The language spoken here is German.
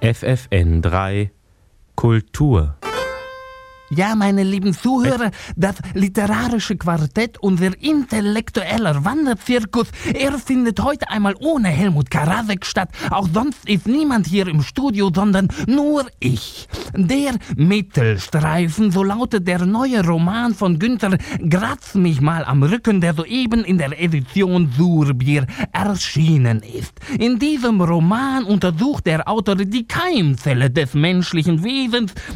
FFN3 Kultur. Ja, meine lieben Zuhörer, das literarische Quartett, unser intellektueller Wanderzirkus, er findet heute einmal ohne Helmut Karasek statt. Auch sonst ist niemand hier im Studio, sondern nur ich. Der Mittelstreifen, so lautet der neue Roman von Günter Grass mich mal am Rücken, der soeben in der Edition Surbier erschienen ist. In diesem Roman untersucht der Autor die Keimzelle des menschlichen Wesens,